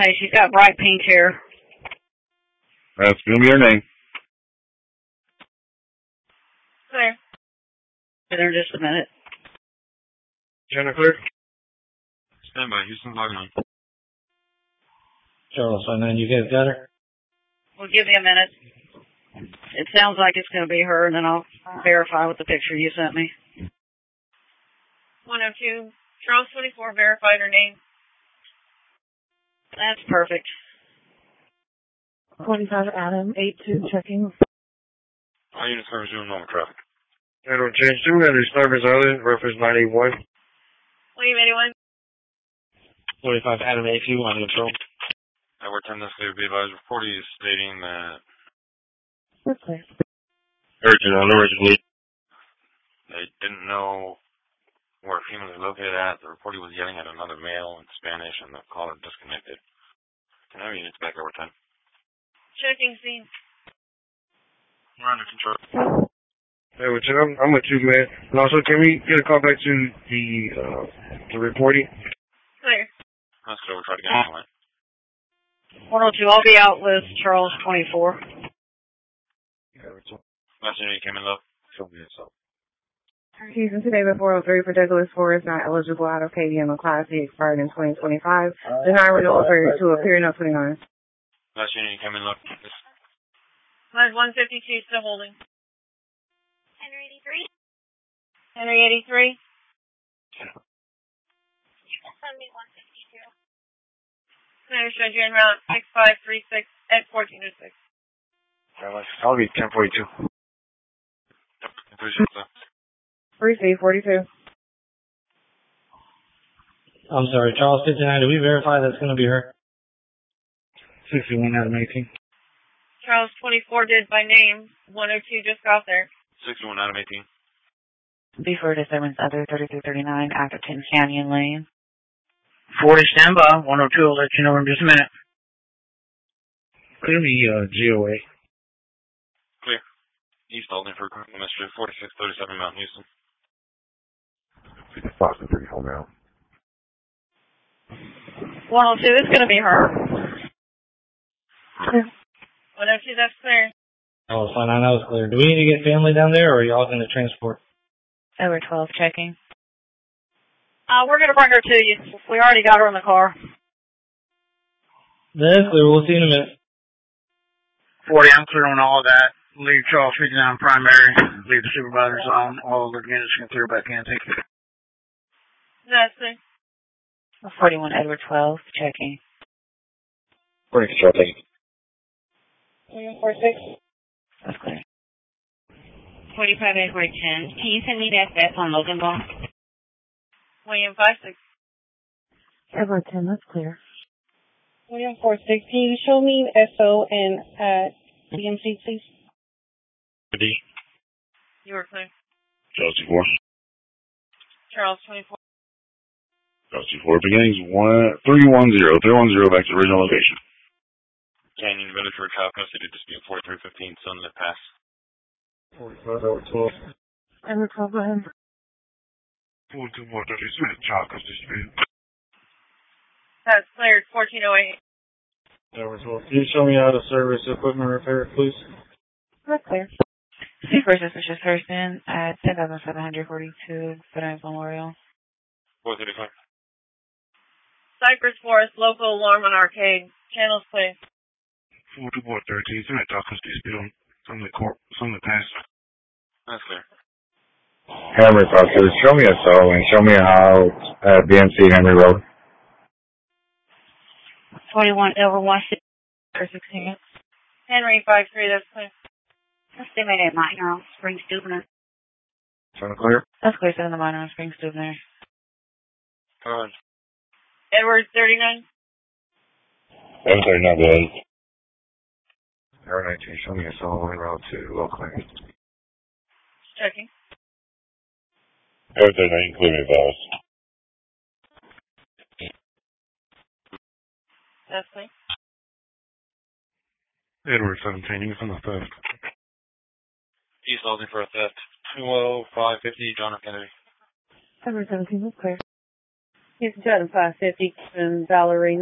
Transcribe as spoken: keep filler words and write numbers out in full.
Hey, she's got bright pink hair. That's going to be her name. Clear. Been there just a minute. Jenna clear? Stand by. Houston logging on. Charles, I know you guys got her? Well, give me a minute. It sounds like it's going to be her, and then I'll verify with the picture you sent me. one oh two. Charles twenty-four verified her name. That's perfect. twenty-five Adam, eight two checking. All units are resuming normal traffic. Edward change two, Henry Snipers Island, reference nine eight one. William eighty-one. twenty-five Adam, eight two, on control. Edward ten, this will be advised. Report is stating that Okay. Urgent on originally. they didn't know where a female was located at. The reporter was yelling at another male in Spanish, and the caller disconnected. Can I have units back over ten? Checking scene. We're under control. Edward ten, I'm, I'm with you, man. And also, can we get a call back to the, uh, the reporting? Clear. That's good. We'll try to get on it. one oh two, I'll be out with Charles twenty-four. Last unit came in low. Show me yourself. Season today before oh three for Douglas Forest, not eligible out of K D M and Class C expired in twenty twenty-five. Deny renewal for to appear in oh twenty-nine. Last unit came in low. Line one fifty-two, still holding. Henry eighty-three. Henry eighty-three. Send me one fifty-two. Commander showed you en route six five three six at fourteen oh six. I'll be ten forty-two. three C forty-two. I'm sorry, Charles fifty-nine, did we verify that's going to be her? sixty-one Adam eighteen. Charles twenty-four did by name. one oh two just got there. sixty-one Adam eighteen. Before disturbance other thirty-three thirty-nine after ten Canyon Lane. forty standby, one oh two, I'll let you know in just a minute. Clear me, uh, G O A. Clear. East Alden for Mister forty-six thirty-seven Mount Houston. Boston thirty-four now. one oh two, it's going to be her. one oh two, that's clear. Oh, fine, I know it's clear. Do we need to get family down there, or are y'all going to transport? Over twelve checking. Uh, we're going to bring her to you. We already got her in the car. That's clear, we'll see you in a minute. forty, I'm clear on all of that. Leave Charles fifty-nine primary. Leave the supervisors on. All the units can clear back in. Take care. That's clear. forty-one Edward twelve checking. Morning, control, thank you. William four six. That's clear. forty-five Edward ten. Can you send me that back on Logan Ball? William five six. Edward ten, that's clear. William four six. Can you show me S O and uh, B M C, please? D. You were clear. Charles two four. Charles twenty-four. Charles two four. Beginnings one three one zero. three one zero back to original location. Canyon Village for child custody dispute forty-three fifteen Sunlit Pass. forty-five over twelve. Edward twelve, go ahead. forty-two more thirty-three. Child custody dispute. That's cleared. fourteen oh eight. Edward twelve. Can you show me how to service equipment repair, please? That's clear. Super suspicious person at ten thousand seven hundred forty-two Veterans Memorial. four thirty-five. Cypress Forest, local alarm on arcade. Channels clear. forty-two more thirteen. Child custody dispute on the court, on the pass. That's clear. Henry Proctor, show me a S O and show me how uh, B M C Henry Road. forty-one over one six for sixteen. Henry five three, that's clear. Estimated minor on Spring Stubner. Sound clear? That's clear, seven the minor on Spring Stubner. Go ahead. Edward thirty-nine. Edward thirty-nine, go ahead. Edward nineteen, show me a S O en route to Oakland. Checking. Edward thirty-nine, clear me, boss. That's clear. Edward seventeen, he's on the theft. East Alden for a theft. two oh five fifty John F. Kennedy. Edward seventeen, that's clear. He's got a five fifty and Valerie.